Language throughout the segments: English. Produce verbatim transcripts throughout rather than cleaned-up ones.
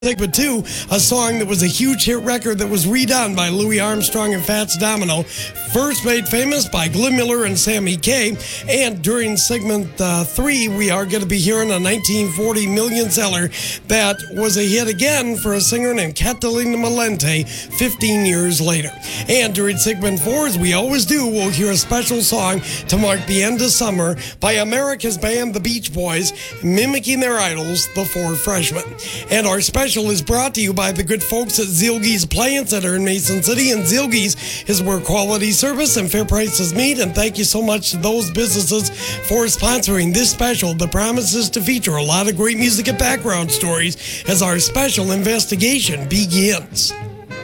Segment two, a song that was a huge hit record that was redone by Louis Armstrong and Fats Domino, first made famous by Glenn Miller and Sammy Kaye. And during segment uh, three, we are going to be hearing a nineteen forty million seller that was a hit again for a singer named Catalina Malente fifteen years later. And during segment four, as we always do, we'll hear a special song to mark the end of summer by America's band, the Beach Boys, mimicking their idols, the Four Freshmen. And our special is brought to you by the good folks at Zilgi's Appliance Center in Mason City. And Zilgi's is where quality service and fair prices meet. And thank you so much to those businesses for sponsoring this special that promises to feature a lot of great music and background stories as our special investigation begins.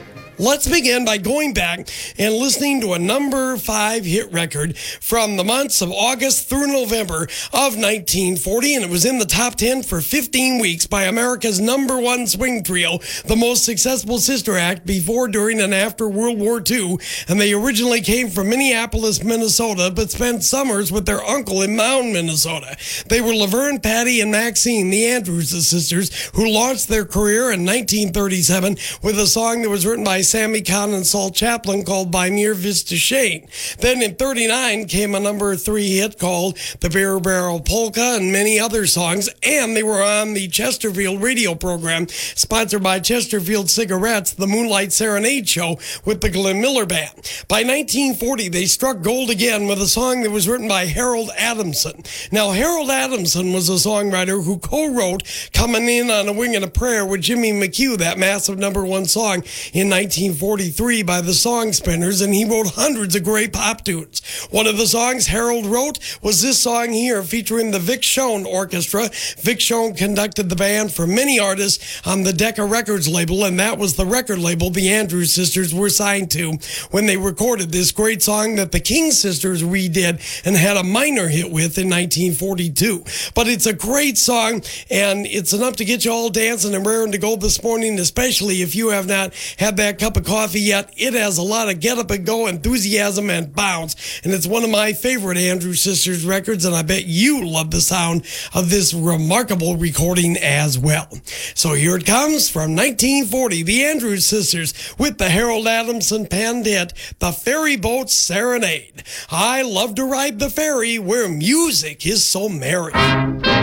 Let's begin by going back and listening to a number five hit record from the months of August through November of nineteen forty, and it was in the top ten for fifteen weeks by America's number one swing trio, the most successful sister act before, during, and after World War Two, and they originally came from Minneapolis, Minnesota, but spent summers with their uncle in Mound, Minnesota. They were Laverne, Patty, and Maxine, the Andrews sisters, who launched their career in nineteen thirty-seven with a song that was written by Sammy Kahn and Saul Chaplin called By Mere Vista Shade. Then in thirty-nine came a number three hit called The Bear Barrel Polka and many other songs, and they were on the Chesterfield radio program sponsored by Chesterfield Cigarettes, the Moonlight Serenade show with the Glenn Miller Band. By nineteen forty, they struck gold again with a song that was written by Harold Adamson. Now, Harold Adamson was a songwriter who co-wrote Coming In on a Wing and a Prayer with Jimmy McHugh, that massive number one song in nineteen forty-three by the Song Spinners, and he wrote hundreds of great pop tunes. One of the songs Harold wrote was this song here, featuring the Vic Schoen Orchestra. Vic Schoen conducted the band for many artists on the Decca Records label, and that was the record label the Andrews sisters were signed to when they recorded this great song that the King sisters redid and had a minor hit with in nineteen forty-two. But it's a great song, and it's enough to get you all dancing and raring to go this morning, especially if you have not had that cup of coffee yet. It has a lot of get up and go, enthusiasm, and bounce, and it's one of my favorite Andrews sisters records, and I bet you love the sound of this remarkable recording as well. So here it comes from nineteen forty, the Andrews sisters with the Harold Adamson penned hit, The Ferry Boat Serenade. I love to ride the ferry where music is so merry.